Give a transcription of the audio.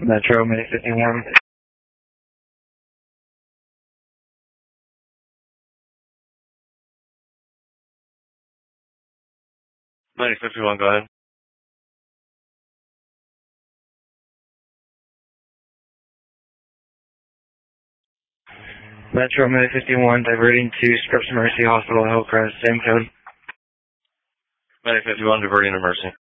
Metro, Minute 51. Minute 51, go ahead. Metro, Minute 51, diverting to Scripps Mercy Hospital, Hillcrest, same code. Minute 51, diverting to Mercy.